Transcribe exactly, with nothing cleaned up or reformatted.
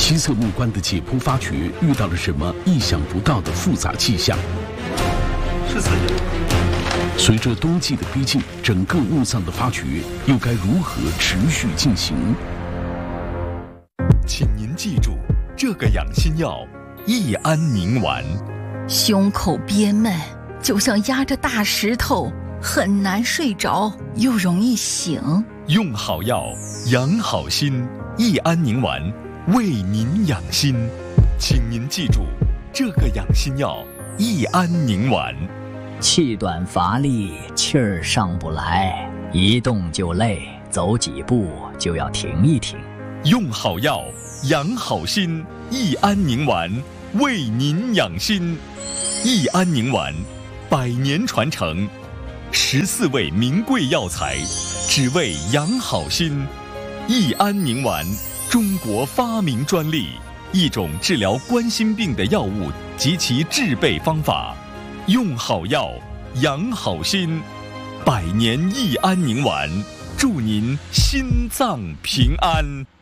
七色木棺的解剖发掘遇到了什么意想不到的复杂迹象？ 是死人。 随着冬季的逼近，整个墓葬的发掘又该如何持续进行？ 请您记住这个养心药——益安宁丸。 胸口憋闷，就像压着大石头，很难睡着，又容易醒。 用好药，养好心。益安宁丸为您养心，请您记住这个养心药——益安宁丸。 气短乏力，气儿上不来，一动就累，走几步就要停一停。 用好药，养好心。益安宁丸为您养心。益安宁丸，百年传承，十四味名贵药材，只为养好心。益安宁丸，中国发明专利，一种治疗冠心病的药物及其制备方法。用好药，养好心。百年益安宁丸，祝您心脏平安。